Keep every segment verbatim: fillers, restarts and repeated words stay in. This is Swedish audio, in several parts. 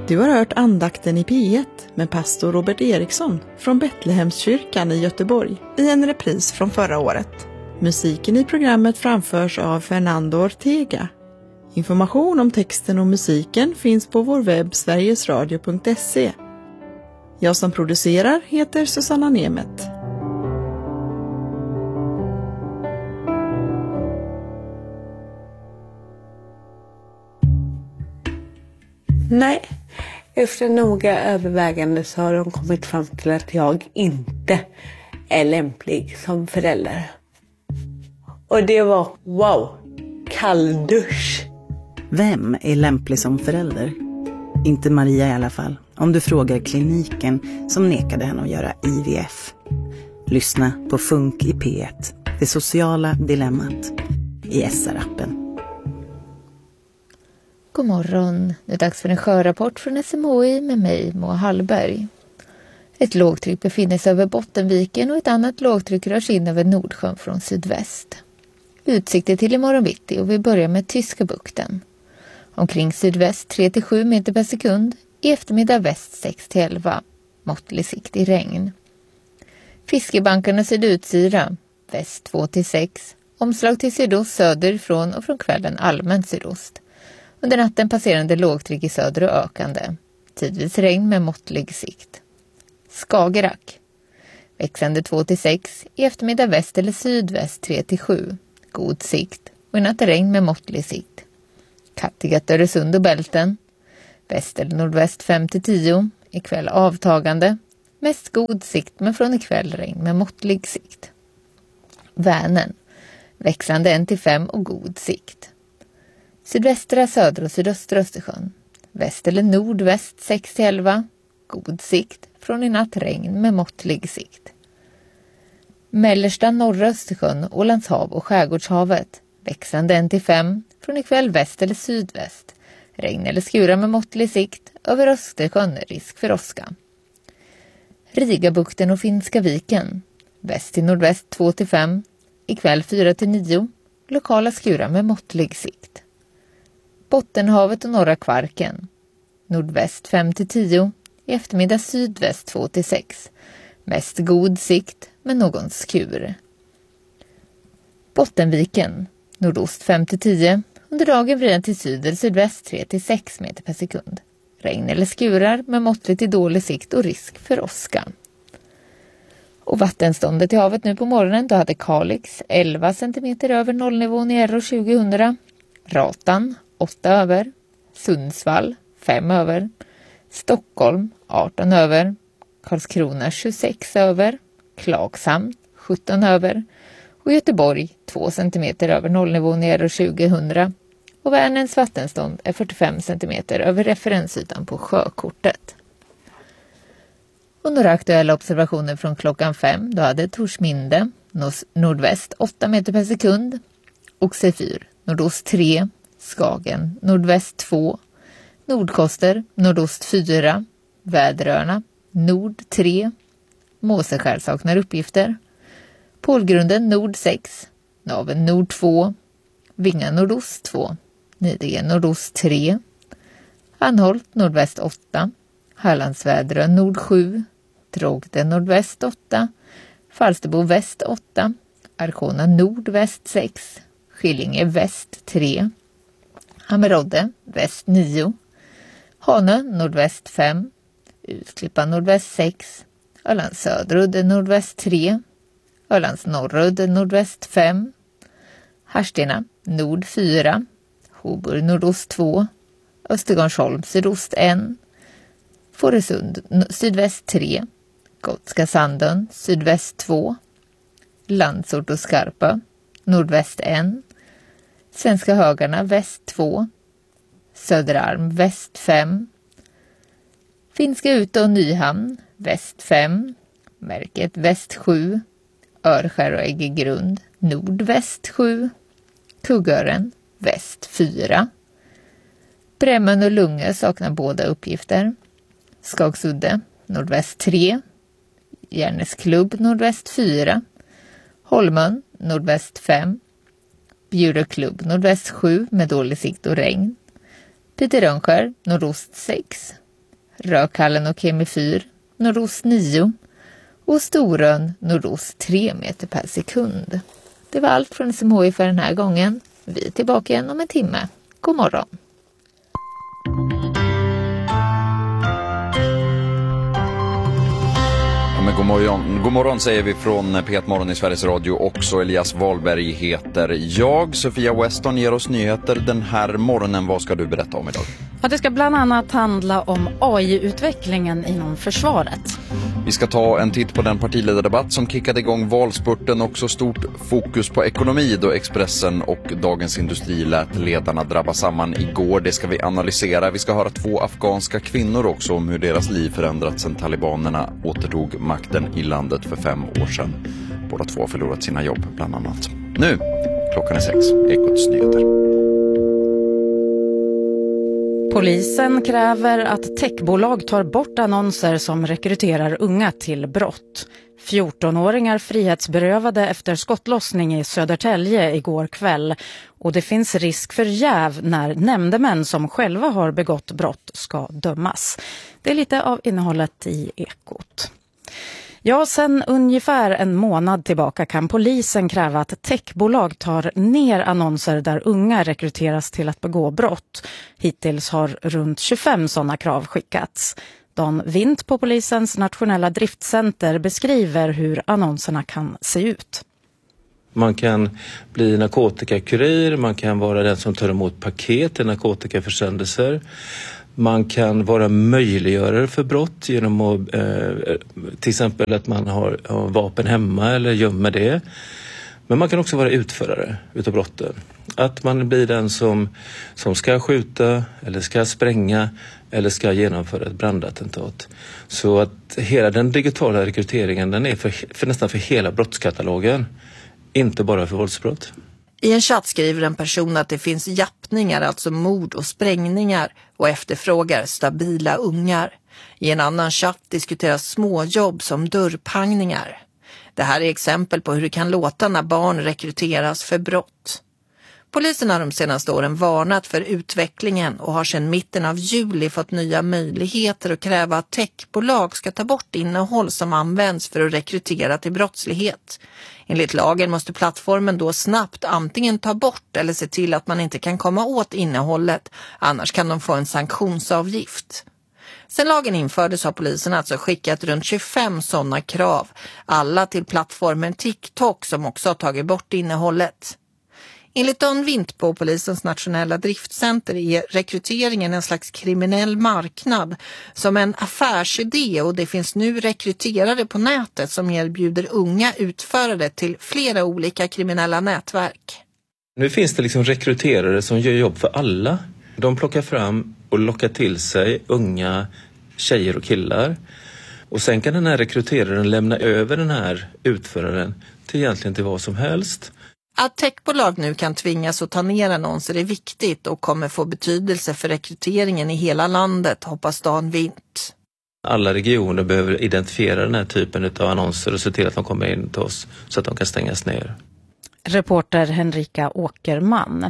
Du har hört andakten i P ett med pastor Robert Eriksson från Betlehemskyrkan i Göteborg i en repris från förra året. Musiken i programmet framförs av Fernando Ortega. Information om texten och musiken finns på vår webb sverigesradio punkt se. Jag som producerar heter Susanna Nemet. Nej, efter noga övervägande så har de kommit fram till att jag inte är lämplig som förälder. Och det var, wow, kalldusch. Vem är lämplig som förälder? Inte Maria i alla fall, om du frågar kliniken som nekade henne att göra I V F. Lyssna på Funk i P ett, det sociala dilemmat, i S R-appen. God morgon, det är dags för en sjörapport från S M H I med mig, Moa Hallberg. Ett lågtryck befinner sig över Bottenviken och ett annat lågtryck rör sig in över Nordsjön från sydväst. Utsikter till imorgon bitti och vi börjar med Tyska bukten. Omkring sydväst tre till sju meter per sekund, i eftermiddag väst sex till elva, måttlig sikt i regn. Fiskebankarna sydutsyra, väst två till sex, omslag till sydost söderifrån och från kvällen allmän sydost. Under natten passerande lågtryck i söder och ökande. Tidvis regn med måttlig sikt. Skagerrak. Växande två till sex. I eftermiddag väst eller sydväst tre till sju. God sikt. Och i natt regn med måttlig sikt. Kattegatt, Öresund och Bälten. Väst eller nordväst fem till tio. Ikväll avtagande. Mest god sikt men från ikväll regn med måttlig sikt. Vänern. Växande en till fem och god sikt. Sydvästra, södra och sydöstra Östersjön. Väst eller nordväst sex till elva. God sikt. Från i natt regn med måttlig sikt. Mellersta norra Östersjön, Ålandshav och Skärgårdshavet. Växande en till fem. Från ikväll väst eller sydväst. Regn eller skurar med måttlig sikt. Över Östersjön risk för åska. Rigabukten och Finska viken. Väst till nordväst två till fem. Ikväll fyra till nio. Lokala skurar med måttlig sikt. Bottenhavet och norra Kvarken. Nordväst fem till tio. I eftermiddag sydväst två till sex. Mest god sikt med någon skur. Bottenviken. Nordost fem till tio. Under dagen vrider till syd eller sydväst tre till sex meter per sekund. Regn eller skurar med måttligt till dålig sikt och risk för åska. Och vattenståndet i havet nu på morgonen, då hade Kalix elva centimeter över nollnivån i R O tjugohundra. Ratan åtta över. Sundsvall fem över. Stockholm arton över. Karlskrona tjugosex över. Klagshamn sjutton över. Och Göteborg två centimeter över nollnivån i R O tjugohundra. Och Vänerns vattenstånd är fyrtiofem centimeter över referensytan på sjökortet. Och några aktuella observationer från klockan fem. Då hade Torsminde nordväst åtta meter per sekund. Oxefyr nordost tre. Skagen nordväst två. Nordkoster nordost fyra. Väderöarna nord tre. Måseskär saknar uppgifter. Pålgrunden nord sex. Naven nord två. Vinga nordost två. Nidingen nordost tre. Anholt nordväst åtta. Hallandsväderö nord sju. Drogden nordväst åtta. Falsterbo väst åtta. Arkona nordväst sex. Skillinge väst tre. Hammerodde väst nio. Hanö nordväst fem. Utklippa nordväst sex. Ölands söderudde nordväst tre. Ölands norrudde nordväst fem. Harstena nord fyra. Hoburg nordost två. Östergarnsholm sydost ett. Fårösund sydväst tre. Gotska Sandön sydväst två. Landsort och Skarpa nordväst ett. Svenska Högarna väst två. Söderarm väst fem. Finska Ute och Nyhamn väst fem. Märket väst sju. Örskär och Äggegrund nordväst sju. Kuggören väst fyra. Brämmen och Lungö saknar båda uppgifter. Skagsudde nordväst tre. Järnesklubb nordväst fyra. Holmön nordväst fem. Bjuröklubb nordväst sju med dålig sikt och regn. Peter Rönnskär nordost sex. Rödkallen och Kemifyr nordost nio och Storön nordost tre meter per sekund. Det var allt från S M H I för den här gången. Vi är tillbaka igen om en timme. God morgon! Men god morgon. god morgon säger vi från P ett Morgon i Sveriges Radio. Också Elias Wahlberg heter jag. Sofia Weston ger oss nyheter den här morgonen. Vad ska du berätta om idag? Ja, det ska bland annat handla om A I-utvecklingen inom försvaret. Vi ska ta en titt på den partiledardebatt som kickade igång valspurten. Också stort fokus på ekonomi då Expressen och Dagens Industri lät ledarna drabba samman igår. Det ska vi analysera. Vi ska höra två afghanska kvinnor också om hur deras liv förändrats sedan talibanerna återtog makten i landet för fem år sedan. Båda två har förlorat sina jobb bland annat. Nu, klockan är sex. Ekots nyheter. Polisen kräver att techbolag tar bort annonser som rekryterar unga till brott. fjortonåringar frihetsberövade efter skottlossning i Södertälje igår kväll. Och det finns risk för jäv när nämndemän som själva har begått brott ska dömas. Det är lite av innehållet i Ekot. Ja, sen ungefär en månad tillbaka kan polisen kräva att techbolag tar ner annonser där unga rekryteras till att begå brott. Hittills har runt tjugofem sådana krav skickats. Dan Vint på polisens nationella driftcenter beskriver hur annonserna kan se ut. Man kan bli narkotikakurir, man kan vara den som tar emot paket till narkotikaförsändelser. Man kan vara möjliggörare för brott genom att eh, till exempel att man har, har vapen hemma eller gömmer det. Men man kan också vara utförare utav brotten. Att man blir den som, som ska skjuta eller ska spränga eller ska genomföra ett brandattentat. Så att hela den digitala rekryteringen den är för, för nästan för hela brottskatalogen. Inte bara för våldsbrott. I en chatt skriver en person att det finns jappningar, alltså mord och sprängningar, och efterfrågar stabila ungar. I en annan chatt diskuteras småjobb som dörrpangningar. Det här är exempel på hur det kan låta när barn rekryteras för brott. Polisen har de senaste åren varnat för utvecklingen och har sedan mitten av juli fått nya möjligheter att kräva att techbolag ska ta bort innehåll som används för att rekrytera till brottslighet. Enligt lagen måste plattformen då snabbt antingen ta bort eller se till att man inte kan komma åt innehållet, annars kan de få en sanktionsavgift. Sen lagen infördes har polisen alltså skickat runt tjugofem sådana krav, alla till plattformen TikTok som också har tagit bort innehållet. Enligt Dan Vint på polisens nationella driftcenter är rekryteringen en slags kriminell marknad som en affärsidé, och det finns nu rekryterare på nätet som erbjuder unga utförare till flera olika kriminella nätverk. Nu finns det liksom rekryterare som gör jobb för alla. De plockar fram och lockar till sig unga tjejer och killar. Och sen kan den här rekryteraren lämna över den här utföraren till egentligen till vad som helst. Att techbolag nu kan tvingas att ta ner annonser är viktigt och kommer få betydelse för rekryteringen i hela landet, hoppas Dan Vint. Alla regioner behöver identifiera den här typen av annonser och se till att de kommer in till oss så att de kan stängas ner. Reporter Henrika Åkerman.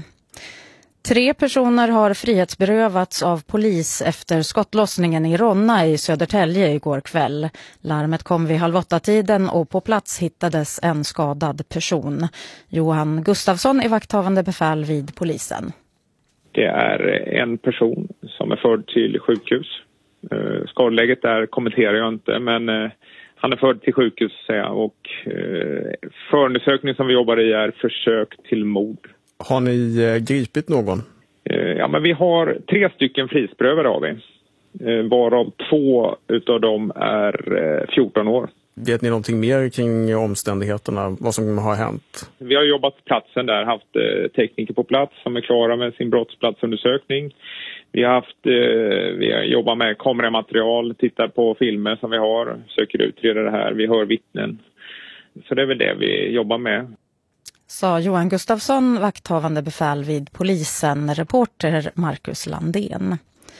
Tre personer har frihetsberövats av polis efter skottlossningen i Ronna i Södertälje igår kväll. Larmet kom vid halv åtta tiden och på plats hittades en skadad person. Johan Gustafsson är vakthavande befäl vid polisen. Det är en person som är förd till sjukhus. Skadeläget där kommenterar jag inte, men han är förd till sjukhus säger jag, och förundersökningen som vi jobbar i är försök till mord. Har ni eh, gripit någon? Eh, ja, men vi har tre stycken frihetsberövade av vi. Eh, varav två utav dem är eh, fjorton år. Vet ni någonting mer kring omständigheterna, vad som har hänt? Vi har jobbat på platsen där, haft eh, tekniker på plats som är klara med sin brottsplatsundersökning. Vi har haft, eh, vi har jobbat med kameramaterial, tittar på filmer som vi har, söker utreda det här, vi hör vittnen. Så det är väl det vi jobbar med. Sa Johan Gustafsson, vakthavande befäl vid polisen, reporter Marcus Landén.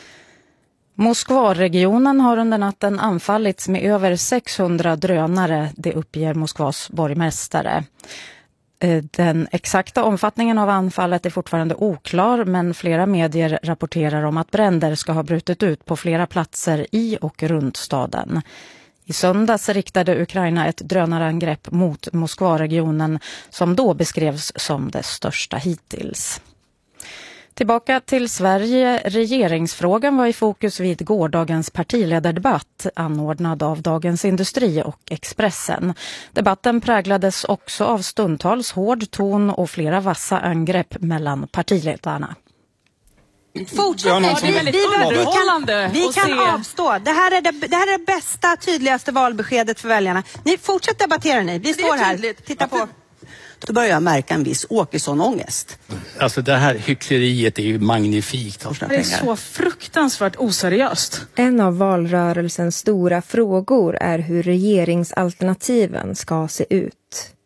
Moskvaregionen har under natten anfallits med över sexhundra drönare, det uppger Moskvas borgmästare. Den exakta omfattningen av anfallet är fortfarande oklar, men flera medier rapporterar om att bränder ska ha brutit ut på flera platser i och runt staden. I söndags riktade Ukraina ett drönarangrepp mot Moskvaregionen som då beskrevs som det största hittills. Tillbaka till Sverige. Regeringsfrågan var i fokus vid gårdagens partiledardebatt anordnad av Dagens Industri och Expressen. Debatten präglades också av stundtals hård ton och flera vassa angrepp mellan partiledarna. Fortsätt, vi, vi, vi, vi kan, vi kan avstå. Det här, är det, det här är det bästa, tydligaste valbeskedet för väljarna. Ni fortsätt debattera ni. Vi står här. Titta på. Då börjar jag märka en viss Åkesson-ångest. Alltså det här hyckleriet är ju magnifikt. Det är så fruktansvärt oseriöst. En av valrörelsens stora frågor är hur regeringsalternativen ska se ut.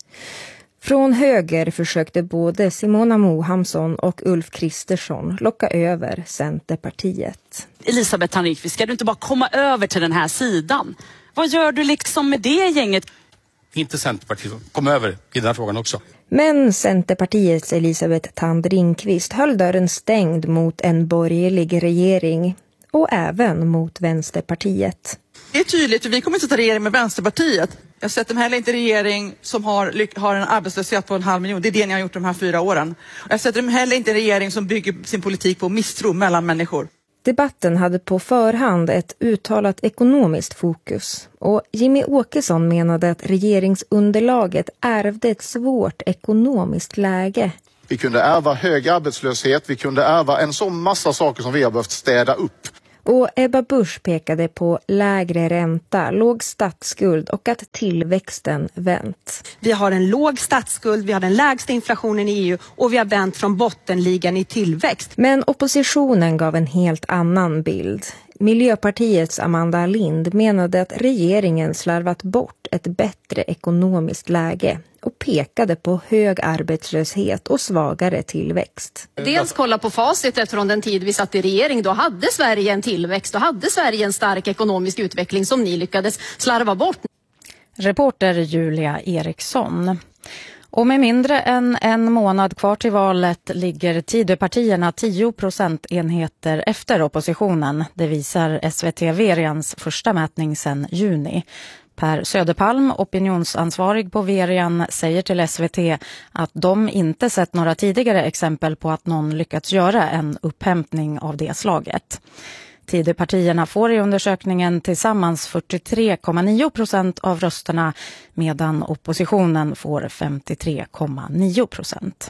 Från höger försökte både Simona Mohamsson och Ulf Kristersson locka över Centerpartiet. Elisabeth Tanrikvist, ska du inte bara komma över till den här sidan? Vad gör du liksom med det gänget? Inte Centerpartiet, kom över i den här frågan också. Men Centerpartiets Elisabeth Tanrikvist höll dörren stängd mot en borgerlig regering och även mot Vänsterpartiet. Det är tydligt att vi kommer inte ta regering med Vänsterpartiet. Jag sätter mig heller inte regering som har, har en arbetslöshet på en halv miljon. Det är det ni har gjort de här fyra åren. Jag sätter mig heller inte regering som bygger sin politik på misstro mellan människor. Debatten hade på förhand ett uttalat ekonomiskt fokus och Jimmy Åkesson menade att regeringsunderlaget ärvde ett svårt ekonomiskt läge. Vi kunde ärva hög arbetslöshet, vi kunde ärva en sån massa saker som vi har behövt städa upp. Och Ebba Busch pekade på lägre ränta, låg statsskuld och att tillväxten vänt. Vi har en låg statsskuld, vi har den lägsta inflationen i E U och vi har vänt från bottenligan i tillväxt. Men oppositionen gav en helt annan bild. Miljöpartiets Amanda Lind menade att regeringen slarvat bort ett bättre ekonomiskt läge och pekade på hög arbetslöshet och svagare tillväxt. Dels kolla på facit från den tid vi satt i regering. Då hade Sverige en tillväxt, då hade Sverige en stark ekonomisk utveckling som ni lyckades slarva bort. Reporter Julia Eriksson. Och med mindre än en månad kvar till valet ligger Tidöpartierna tio procentenheter efter oppositionen. Det visar S V T-Verians första mätning sedan juni. Per Söderpalm, opinionsansvarig på Verian, säger till S V T att de inte sett några tidigare exempel på att någon lyckats göra en upphämtning av det slaget. Tidöpartierna får i undersökningen tillsammans fyrtiotre komma nio procent av rösterna medan oppositionen får femtiotre komma nio procent.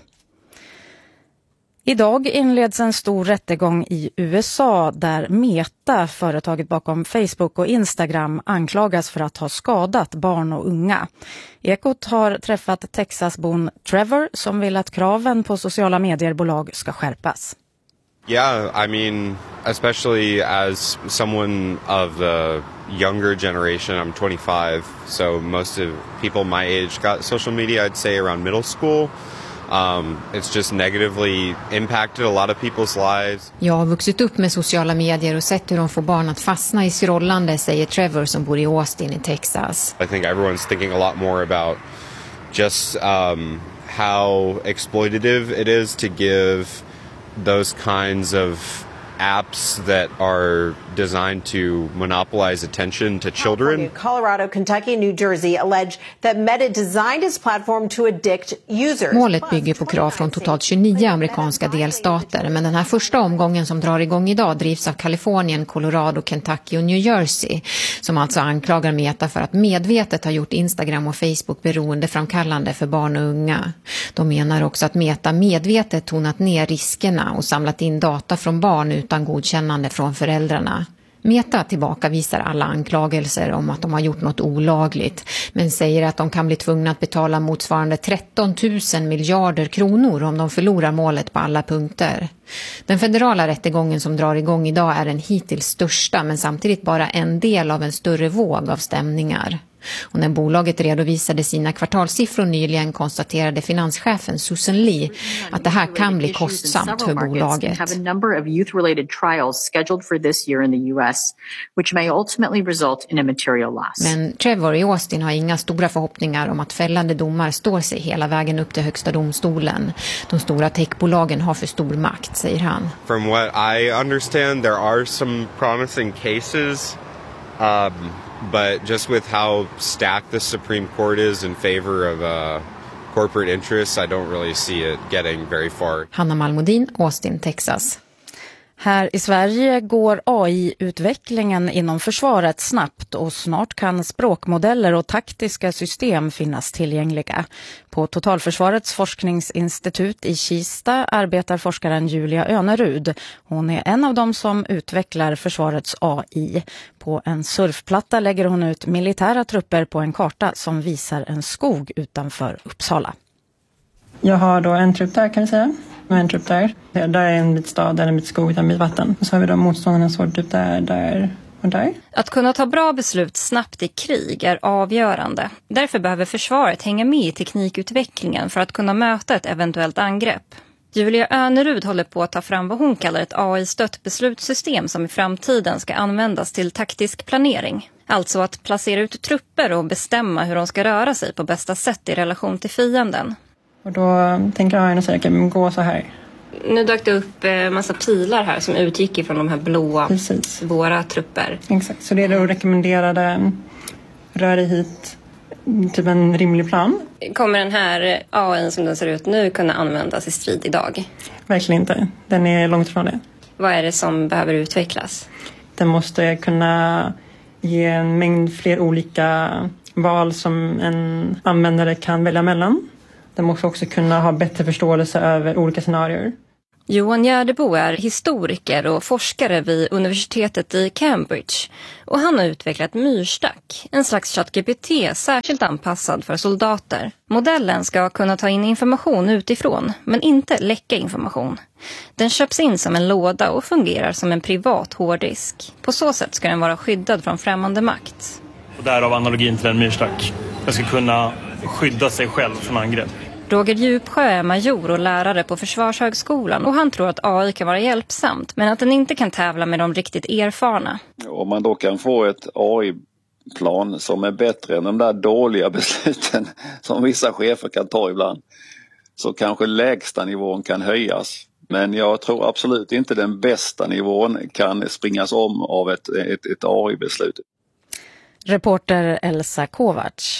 Idag inleds en stor rättegång i U S A där Meta, företaget bakom Facebook och Instagram, anklagas för att ha skadat barn och unga. Ekot har träffat Texasbon Trevor som vill att kraven på sociala medierbolag ska skärpas. Yeah, I mean, especially as someone of the younger generation, I'm twenty-five, so most of people my age got social media, I'd say around middle school. Um, it's just negatively impacted a lot of people's lives. Jag har vuxit upp med sociala medier och sett hur de får barn att fastna i scrollande, säger Trevor som bor i Austin i Texas. I think everyone's thinking a lot more about just um, how exploitative it is to give those kinds of apps that are designed to monopolize attention to children. Colorado, Kentucky, New Jersey allege that Meta designed its platform to addict users. Målet bygger på krav från totalt tjugonio amerikanska delstater, men den här första omgången som drar igång idag drivs av Kalifornien, Colorado, Kentucky och New Jersey, som alltså anklagar Meta för att medvetet ha gjort Instagram och Facebook beroendeframkallande för barn och unga. De menar också att Meta medvetet tonat ner riskerna och samlat in data från barn utan godkännande från föräldrarna. Meta tillbakavisar alla anklagelser om att de har gjort något olagligt, men säger att de kan bli tvungna att betala motsvarande tretton tusen miljarder kronor om de förlorar målet på alla punkter. Den federala rättegången som drar igång idag är den hittills största, men samtidigt bara en del av en större våg av stämningar. Och när bolaget redovisade sina kvartalssiffror nyligen konstaterade finanschefen Susan Lee att det här kan bli kostsamt för bolaget. Men Trevor i Austin har inga stora förhoppningar om att fällande domar står sig hela vägen upp till högsta domstolen. De stora techbolagen har för stor makt, säger han. From what I understand, there are some promising cases, um, but just with how stacked the Supreme Court is in favor of uh, corporate interests, I don't really see it getting very far. Hanna Malmodin, Austin, Texas. Här i Sverige går A I-utvecklingen inom försvaret snabbt och snart kan språkmodeller och taktiska system finnas tillgängliga. På Totalförsvarets forskningsinstitut i Kista arbetar forskaren Julia Önerud. Hon är en av dem som utvecklar försvarets A I. På en surfplatta lägger hon ut militära trupper på en karta som visar en skog utanför Uppsala. Jag har då en trupp där, kan vi säga. Och en trupp där. Där är en bit stad, där är en bit skog, där är en bit vatten. Och så har vi då motståndarna svårt typ där, där och där. Att kunna ta bra beslut snabbt i krig är avgörande. Därför behöver försvaret hänga med i teknikutvecklingen för att kunna möta ett eventuellt angrepp. Julia Önerud håller på att ta fram vad hon kallar ett A I-stött beslutssystem som i framtiden ska användas till taktisk planering. Alltså att placera ut trupper och bestämma hur de ska röra sig på bästa sätt i relation till fienden. Och då tänker jag säga, kan gå så här. Nu dök det upp en massa pilar här som utgick ifrån de här blåa, Precis. Våra trupper. Exakt, så det är då rekommenderade rör dig hit, typ en rimlig plan. Kommer den här A I som den ser ut nu kunna användas i strid idag? Verkligen inte, den är långt ifrån det. Vad är det som behöver utvecklas? Den måste kunna ge en mängd fler olika val som en användare kan välja mellan. Den måste också kunna ha bättre förståelse över olika scenarier. Johan Gärdebo är historiker och forskare vid universitetet i Cambridge. Och han har utvecklat Myrstack, en slags ChatGPT särskilt anpassad för soldater. Modellen ska kunna ta in information utifrån, men inte läcka information. Den köps in som en låda och fungerar som en privat hårddisk. På så sätt ska den vara skyddad från främmande makt. Och därav analogin till en Myrstack. Den ska kunna skydda sig själv från angrepp. Roger Djupsjö är major och lärare på Försvarshögskolan och han tror att A I kan vara hjälpsamt men att den inte kan tävla med de riktigt erfarna. Om man då kan få ett A I-plan som är bättre än de där dåliga besluten som vissa chefer kan ta ibland, så kanske lägsta nivån kan höjas. Men jag tror absolut inte den bästa nivån kan springas om av ett, ett, ett A I-beslut. Reporter Elsa Kovacs.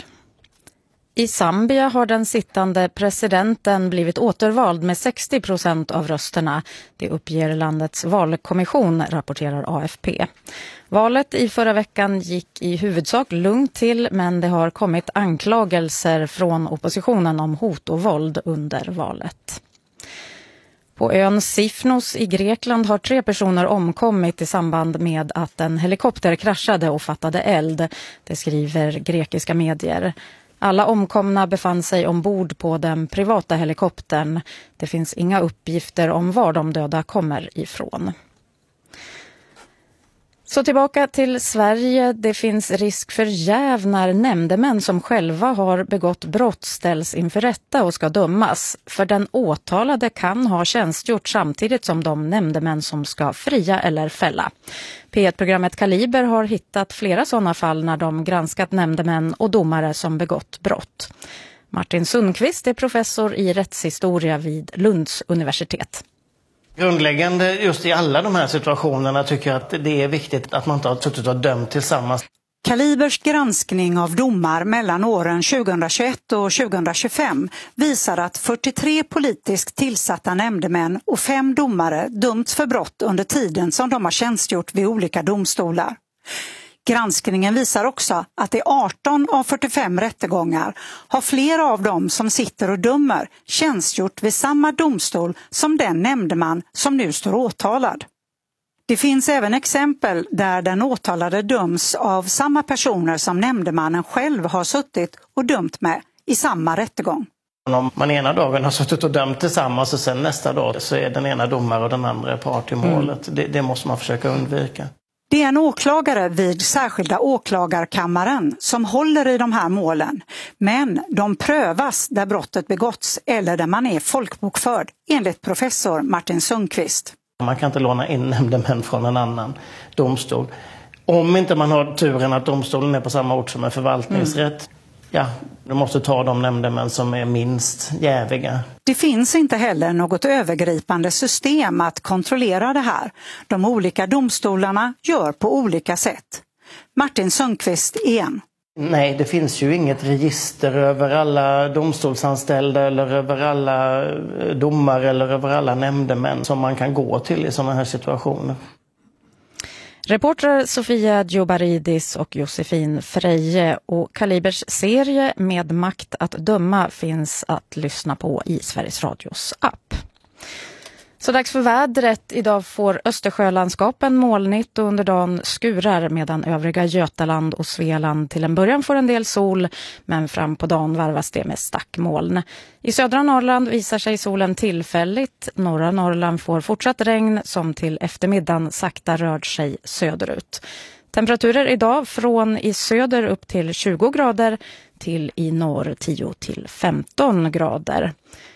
I Zambia har den sittande presidenten blivit återvald med sextio procent av rösterna. Det uppger landets valkommission, rapporterar A F P. Valet i förra veckan gick i huvudsak lugnt till, men det har kommit anklagelser från oppositionen om hot och våld under valet. På ön Sifnos i Grekland har tre personer omkommit i samband med att en helikopter kraschade och fattade eld. Det skriver grekiska medier. Alla omkomna befann sig ombord på den privata helikoptern. Det finns inga uppgifter om var de döda kommer ifrån. Så tillbaka till Sverige. Det finns risk för jäv när nämndemän som själva har begått brott ställs inför rätta och ska dömas. För den åtalade kan ha tjänstgjort samtidigt som de nämndemän som ska fria eller fälla. P ett-programmet Kaliber har hittat flera sådana fall när de granskat nämndemän och domare som begått brott. Martin Sundqvist är professor i rättshistoria vid Lunds universitet. Grundläggande just i alla de här situationerna tycker jag att det är viktigt att man inte har suttit och dömt tillsammans. Kalibers granskning av domar mellan åren tjugohundratjugoett och tjugohundratjugofem visar att fyrtiotre politiskt tillsatta nämndemän och fem domare dömts för brott under tiden som de har tjänstgjort vid olika domstolar. Granskningen visar också att i arton av fyrtiofem rättegångar har flera av dem som sitter och dömer tjänstgjort vid samma domstol som den nämndeman som nu står åtalad. Det finns även exempel där den åtalade döms av samma personer som nämndemannen själv har suttit och dömt med i samma rättegång. Om man ena dagen har suttit och dömt tillsammans och sen nästa dag så är den ena domare och den andra part i målet. Mm. Det, det måste man försöka undvika. Det är en åklagare vid särskilda åklagarkammaren som håller i de här målen. Men de prövas där brottet begåtts eller där man är folkbokförd, enligt professor Martin Sundqvist. Man kan inte låna in nämndemän från en annan domstol. Om inte man har turen att domstolen är på samma ort som en förvaltningsrätt. Mm. Ja, du måste ta de nämndemän som är minst jäviga. Det finns inte heller något övergripande system att kontrollera det här. De olika domstolarna gör på olika sätt. Martin Sundqvist igen. Nej, det finns ju inget register över alla domstolsanställda eller över alla domare eller över alla nämndemän som man kan gå till i sådana här situationer. Reporter Sofia Djobaridis och Josefin Freje, och Kalibers serie Med makt att döma finns att lyssna på i Sveriges Radios app. Så dags för vädret. Idag får Östersjölandskapen molnigt och under dagen skurar, medan övriga Götaland och Svealand till en början får en del sol, men fram på dagen varvas det med stackmoln. I södra Norrland visar sig solen tillfälligt. Norra Norrland får fortsatt regn som till eftermiddagen sakta rör sig söderut. Temperaturer idag från i söder upp till tjugo grader till i norr tio till femton grader.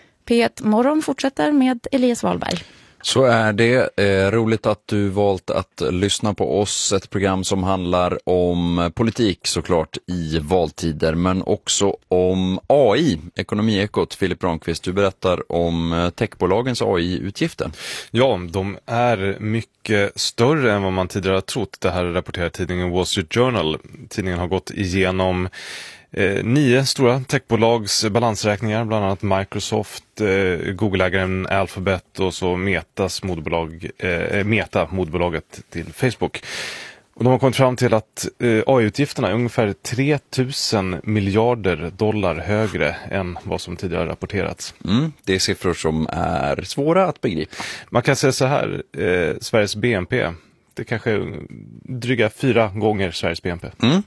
P ett Morgon fortsätter med Elias Wahlberg. Så är det. Eh, roligt att du valt att lyssna på oss. Ett program som handlar om politik såklart i valtider, men också om A I. Ekonomiekot, Filip Ramqvist, du berättar om techbolagens A I-utgifter. Ja, de är mycket större än vad man tidigare har trott. Det här rapporterar tidningen Wall Street Journal. Tidningen har gått igenom Eh, nio stora techbolags balansräkningar, bland annat Microsoft, eh, Google-ägaren Alphabet och så Metas moderbolag, eh, Meta, moderbolaget till Facebook. Och de har kommit fram till att eh, A I-utgifterna är ungefär tre tusen miljarder dollar högre än vad som tidigare rapporterats. Mm, det är siffror som är svåra att begripa. Man kan säga så här, eh, Sveriges B N P, det kanske är dryga fyra gånger Sveriges B N P. Mm.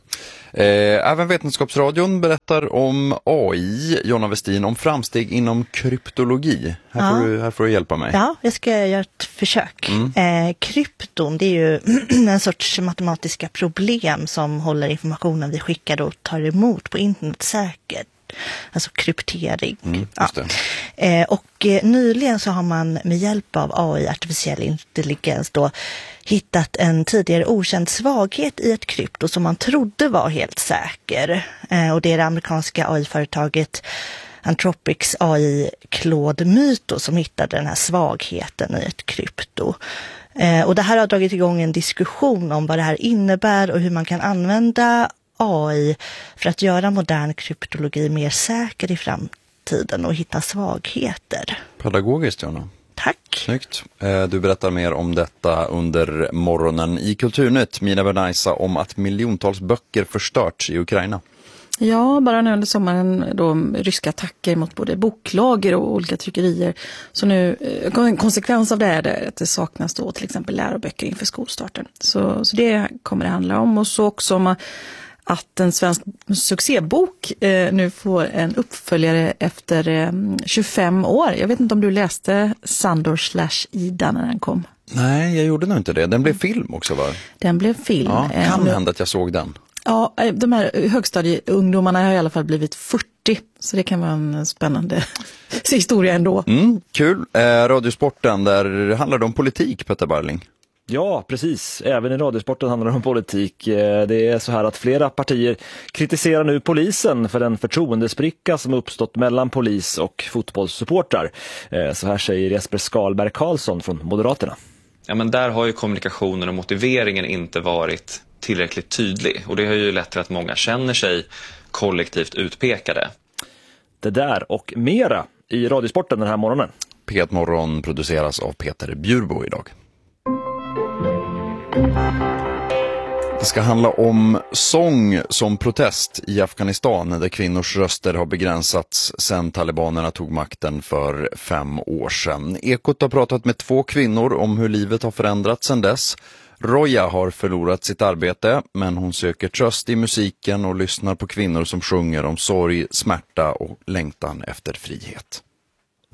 Eh, även Vetenskapsradion berättar om A I. Jonna Westin, om framsteg inom kryptologi. Här, ja. får du, här får du hjälpa mig. Ja, jag ska göra ett försök. Mm. Eh, krypton, det är ju en sorts matematiska problem som håller informationen vi skickar och tar emot på internet säkert. Alltså kryptering. Mm, ja. eh, och eh, nyligen så har man med hjälp av A I, artificiell intelligens, då hittat en tidigare okänd svaghet i ett krypto som man trodde var helt säker. Eh, och det är det amerikanska A I-företaget Anthropics A I Claude Mythos som hittade den här svagheten i ett krypto. Eh, och det här har dragit igång en diskussion om vad det här innebär och hur man kan använda A I för att göra modern kryptologi mer säker i framtiden och hitta svagheter. Pedagogiskt, Jonna. Tack. Snyggt. Du berättar mer om detta under morgonen i Kulturnytt. Mina Bernaisa, om att miljontals böcker förstörts i Ukraina. Ja, bara nu under sommaren då ryska attacker mot både boklager och olika tryckerier. Så nu, en konsekvens av det är att det saknas då till exempel läroböcker inför skolstarten. Så, så det kommer det handla om. Och så också om att en svensk succébok eh, nu får en uppföljare efter eh, tjugofem år. Jag vet inte om du läste Sandor slash Ida när den kom. Nej, jag gjorde nog inte det. Den blev film också, va? Den blev film. Ja, kan eh, hända att jag såg den. Ja, de här högstadieungdomarna har i alla fall blivit fyrtio. Så det kan vara en spännande historia ändå. Mm, kul. Eh, Radiosporten, där handlar det om politik, Petter Barling. Ja, precis. Även i Radiosporten handlar det om politik. Det är så här att flera partier kritiserar nu polisen för den förtroendespricka som uppstått mellan polis och fotbollssupportrar. Så här säger Jesper Skalberg Karlsson från Moderaterna. Ja, men där har ju kommunikationen och motiveringen inte varit tillräckligt tydlig. Och det har ju lett till att många känner sig kollektivt utpekade. Det där och mera i Radiosporten den här morgonen. P ett Morgon produceras av Peter Bjurbo idag. Det ska handla om sång som protest i Afghanistan, där kvinnors röster har begränsats sedan talibanerna tog makten för fem år sedan. Ekot har pratat med två kvinnor om hur livet har förändrats sedan dess. Roja har förlorat sitt arbete, men hon söker tröst i musiken och lyssnar på kvinnor som sjunger om sorg, smärta och längtan efter frihet.